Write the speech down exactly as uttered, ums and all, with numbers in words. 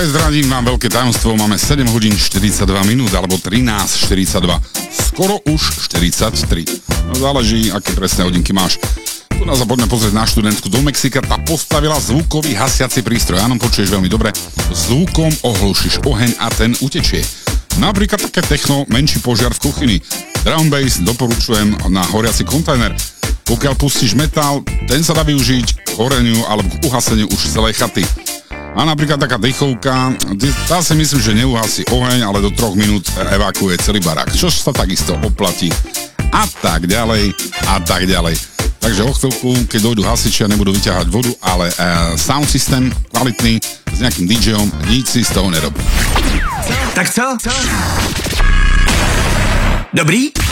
Prezradím vám veľké tajomstvo, máme sedem hodín štyridsaťdva minút, alebo trinásť štyridsaťdva, skoro už štyridsaťtri. No záleží, aké presné hodinky máš. Tu nás poďme pozrieť na študentku do Mexika, tá postavila zvukový hasiaci prístroj. Áno, počuješ veľmi dobre. Zvukom ohlušíš oheň a ten utečie. Napríklad také techno, menší požiar v kuchyni. Drum bass doporučujem na horiaci kontajner. Pokiaľ pustíš metal, ten sa dá využiť k horeniu alebo k uhaseniu už celej chaty. A napríklad taká dechovka, tá si myslím, že neuhasí oheň, ale do troch minút evakuuje celý barák, čo sa takisto oplatí. A tak ďalej, a tak ďalej. Takže o chvíľku, keď dojdú hasiči a nebudú vyťahať vodu, ale e, sound system kvalitný s nejakým DJom, nič si z toho nerobí. Tak co? Dobrý?